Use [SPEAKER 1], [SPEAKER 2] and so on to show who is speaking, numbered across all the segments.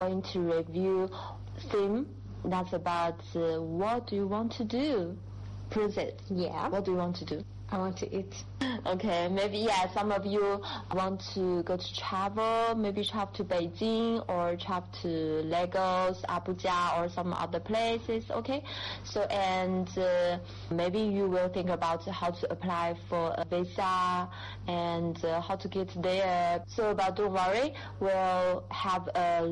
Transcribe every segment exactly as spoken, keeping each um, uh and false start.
[SPEAKER 1] going to review theme that's about uh, what do you want to do? Princess.
[SPEAKER 2] Yeah.
[SPEAKER 1] What do you want to do?
[SPEAKER 2] I want to eat.
[SPEAKER 1] Okay, maybe, yeah, some of you want to go to travel, maybe travel to Beijing or travel to Lagos, Abuja, or some other places, okay? So, and uh, maybe you will think about how to apply for a visa and uh, how to get there. So, but don't worry, we'll have a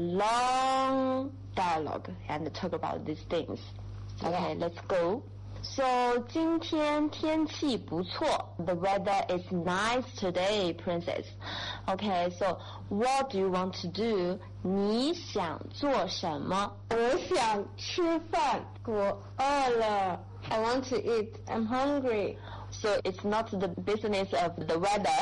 [SPEAKER 1] long dialogue and talk about these things. Okay,
[SPEAKER 2] Yeah.
[SPEAKER 1] let's go. So, 今天天气不错. The weather is nice today, Princess. Okay, so what do you want to do? 你想做什么？
[SPEAKER 2] 我想吃饭，我饿了。I want to eat. I'm hungry.
[SPEAKER 1] So it's not the business of the weather.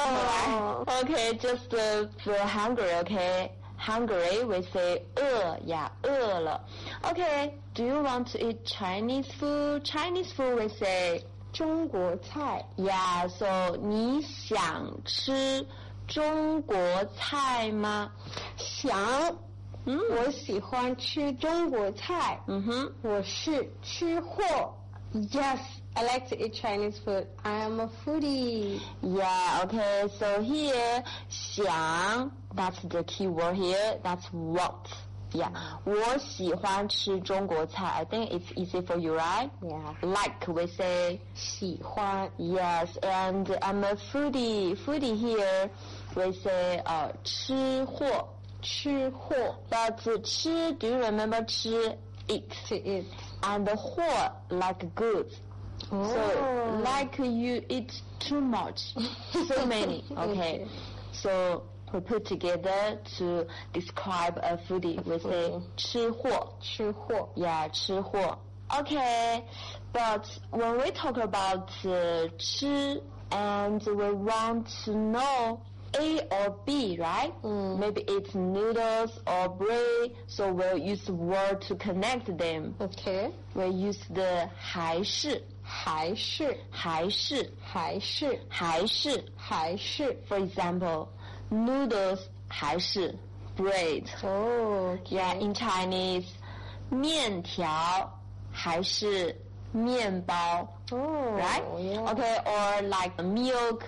[SPEAKER 2] No.
[SPEAKER 1] Okay, just uh, feel hungry, okay? Hungry, we say 饿呀，饿了. Okay, do you want to eat Chinese food? Chinese food, we say
[SPEAKER 2] 中国菜。
[SPEAKER 1] Yeah, so 你想吃中国菜吗？
[SPEAKER 2] 想。
[SPEAKER 1] 嗯，
[SPEAKER 2] 我喜欢吃中国菜。
[SPEAKER 1] 嗯哼，
[SPEAKER 2] 我是吃货。Yes, I like to eat Chinese food. I am a foodie.
[SPEAKER 1] Yeah, okay, so here 想 that's the key word here. That's what. Yeah, 我喜欢吃中国菜. I think it's easy for you, right?
[SPEAKER 2] Yeah.
[SPEAKER 1] Like we say
[SPEAKER 2] 喜欢。
[SPEAKER 1] yes, and I'm a foodie. Foodie here we say 呃、uh, 吃货。
[SPEAKER 2] 吃货。
[SPEAKER 1] But 吃, do you remember 吃 eat?
[SPEAKER 2] To eat.
[SPEAKER 1] And 货 like goods.
[SPEAKER 2] Oh.
[SPEAKER 1] So like you eat too much, so many. Okay.
[SPEAKER 2] Okay.
[SPEAKER 1] So we put together to describe a foodie. We say 吃货.
[SPEAKER 2] 吃货.
[SPEAKER 1] Yeah, 吃货. Okay. But when we talk about uh, 吃 and we want to know A or B, right?
[SPEAKER 2] Mm.
[SPEAKER 1] Maybe it's noodles or bread, so we'll use the word to connect them.
[SPEAKER 2] Okay.
[SPEAKER 1] We'll use the 还是
[SPEAKER 2] 还是
[SPEAKER 1] 还是
[SPEAKER 2] 还是
[SPEAKER 1] 还是
[SPEAKER 2] 还是
[SPEAKER 1] For example, noodles 还是 bread.
[SPEAKER 2] Oh,
[SPEAKER 1] Yeah, in Chinese, 面条还是面包.
[SPEAKER 2] Oh,
[SPEAKER 1] Right?
[SPEAKER 2] yeah.
[SPEAKER 1] Okay, or like milk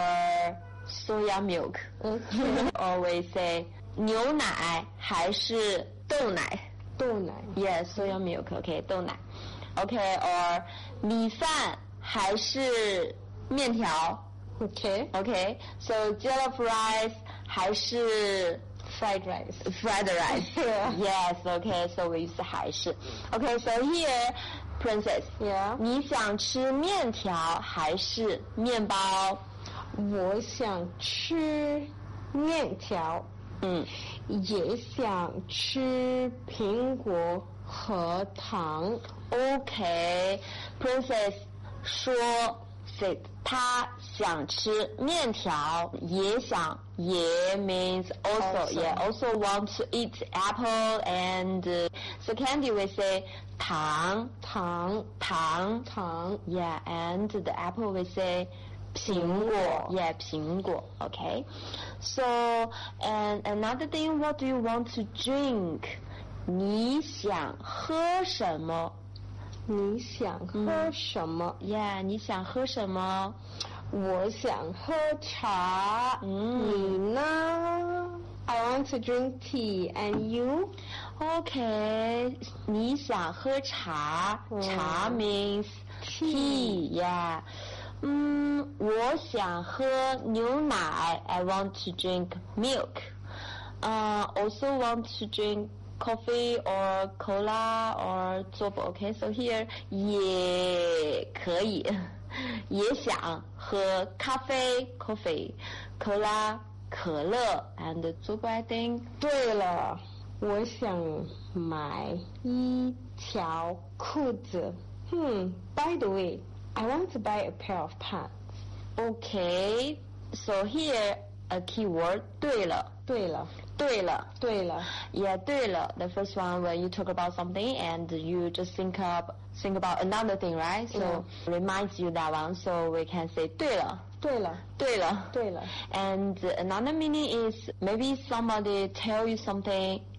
[SPEAKER 1] or soya milk.
[SPEAKER 2] Okay.
[SPEAKER 1] Or we say 牛奶还是豆奶.
[SPEAKER 2] 豆奶.
[SPEAKER 1] Yes, soya milk. Okay, 豆奶. Okay, or 米饭还是面条.
[SPEAKER 2] Okay.
[SPEAKER 1] Okay, so jollof rice 还是
[SPEAKER 2] Fried rice.
[SPEAKER 1] fried rice.
[SPEAKER 2] Yeah.
[SPEAKER 1] Yes, okay, so we use 还是. Okay, so here, Princess,
[SPEAKER 2] Yeah.
[SPEAKER 1] 你想吃面条还是面包？
[SPEAKER 2] 我想吃面条，
[SPEAKER 1] 嗯，
[SPEAKER 2] 也想吃苹果和糖。
[SPEAKER 1] Okay, Princess 说 said 她想吃面条，也想也 means also,
[SPEAKER 2] Also.
[SPEAKER 1] yeah, also want to eat apple and uh, so candy we say 糖
[SPEAKER 2] 糖
[SPEAKER 1] 糖
[SPEAKER 2] 糖
[SPEAKER 1] yeah, and the apple we say 苹果 yeah, 苹果 okay. So and another thing, what do you want to drink? 你想喝什么？
[SPEAKER 2] 你想喝什么？
[SPEAKER 1] Yeah, 你想喝什么？
[SPEAKER 2] 我想喝茶。
[SPEAKER 1] 嗯
[SPEAKER 2] 你呢？ I want to drink tea. And you?
[SPEAKER 1] Okay, 你想喝茶？
[SPEAKER 2] 嗯
[SPEAKER 1] 茶 means tea. Yeah. 嗯，我想喝牛奶。I want to drink milk. Uh, also want to drink coffee or cola or soap. Okay, so here 也可以，也想喝咖啡 coffee, cola 可乐 and soap I think.
[SPEAKER 2] 对了，我想买一条裤子。Hmm, by the way, I want to buy a pair of pants.
[SPEAKER 1] Okay, so here a keyword 对了，
[SPEAKER 2] 对了，
[SPEAKER 1] 对了。
[SPEAKER 2] 对了。
[SPEAKER 1] Yeah, 对了. The first one when you talk about something and you just think up think about another thing, right? So
[SPEAKER 2] Yeah.
[SPEAKER 1] reminds you that one. So we can say 对了，
[SPEAKER 2] 对了，
[SPEAKER 1] 对了。
[SPEAKER 2] 对了。
[SPEAKER 1] And another meaning is maybe somebody tell you something